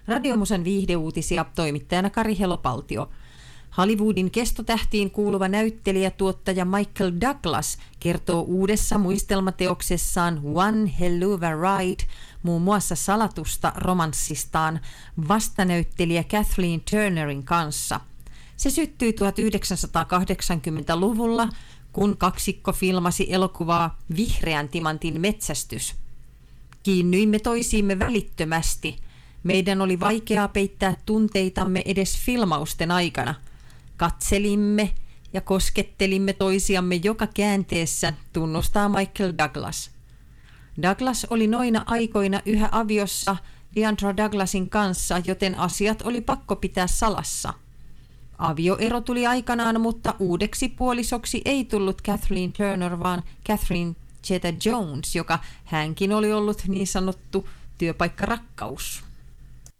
Radiomusan viihdeuutisia, toimittajana Kari Helopaltio. Hollywoodin kestotähtiin kuuluva näyttelijä tuottaja Michael Douglas kertoo uudessa muistelmateoksessaan One Hell of a Ride muun muassa salatusta romanssistaan vastanäyttelijä Kathleen Turnerin kanssa. Se syttyi 1980-luvulla, kun kaksikko filmasi elokuvaa Vihreän timantin metsästys. Kiinnyimme toisiimme välittömästi. Meidän oli vaikeaa peittää tunteitamme edes filmausten aikana. Katselimme ja koskettelimme toisiamme joka käänteessä, tunnustaa Michael Douglas. Douglas oli noina aikoina yhä aviossa Deandra Douglasin kanssa, joten asiat oli pakko pitää salassa. Avioero tuli aikanaan, mutta uudeksi puolisoksi ei tullut Kathleen Turner, vaan Catherine Zeta-Jones, joka hänkin oli ollut niin sanottu työpaikkarakkaus.